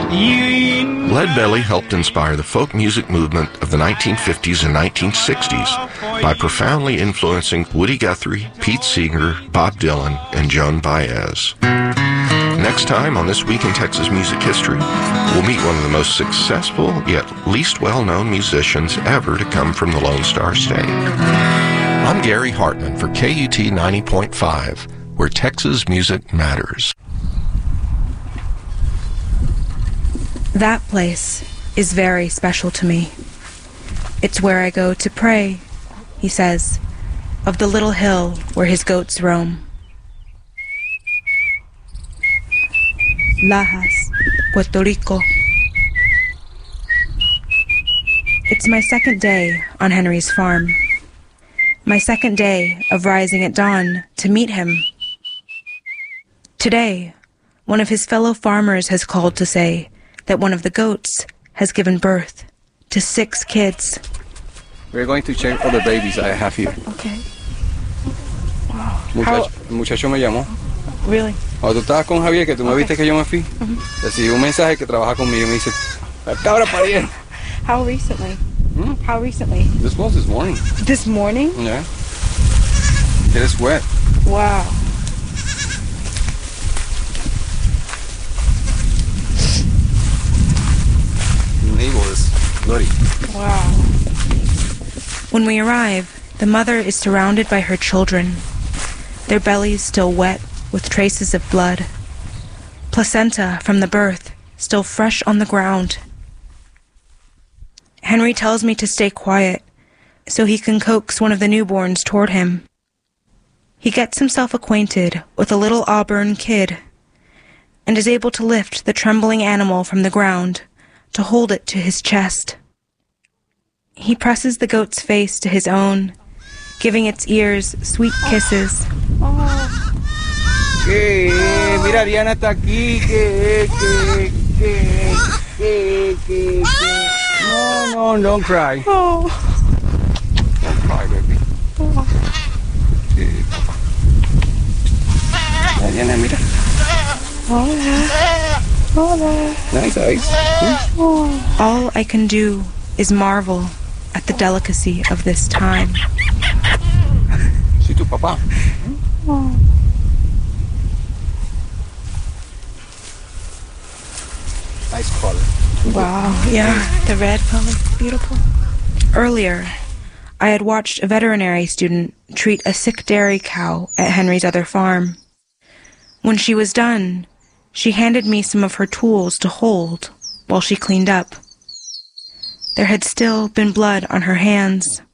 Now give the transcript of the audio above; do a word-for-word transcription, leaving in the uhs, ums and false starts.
Leadbelly helped inspire the folk music movement of the nineteen fifties and nineteen sixties by profoundly influencing Woody Guthrie, Pete Seeger, Bob Dylan, and Joan Baez. Next time on This Week in Texas Music History, we'll meet one of the most successful yet least well-known musicians ever to come from the Lone Star State. I'm Gary Hartman for K U T ninety point five, where Texas music matters. That place is very special to me. It's where I go to pray, he says, of the little hill where his goats roam. Lajas, Puerto Rico. It's my second day on Henry's farm. My second day of rising at dawn to meet him. Today, one of his fellow farmers has called to say that one of the goats has given birth to six kids. We're going to check all the babies I have here. Okay. Wow. Muchacho, el muchacho me llamó. Really? Cuando tú estabas con Javier, que tú me Okay. viste que yo me fui, Uh-huh. recibí un mensaje que trabaja conmigo y me dice, la cabra pariendo. How recently? Hmm? How recently? This was this morning. This morning? Yeah. It is wet. Wow. The navel is bloody. Wow. When we arrive, the mother is surrounded by her children, their bellies still wet with traces of blood, placenta from the birth still fresh on the ground. Henry tells me to stay quiet so he can coax one of the newborns toward him. He gets himself acquainted with a little auburn kid and is able to lift the trembling animal from the ground to hold it to his chest. He presses the goat's face to his own, giving its ears sweet kisses. Que, mira, Diana está aquí, que, que, que, que, que, que. No, no, don't cry. Oh. Don't cry, baby. Que, papá. Ya, Diana, mira. Hola. Hola. Nice eyes. Hmm? All I can do is marvel at the delicacy of this time. Soy tu papá. Oh. Nice color. Wow, yeah, the red color, beautiful. Earlier, I had watched a veterinary student treat a sick dairy cow at Henry's other farm. When she was done, she handed me some of her tools to hold while she cleaned up. There had still been blood on her hands.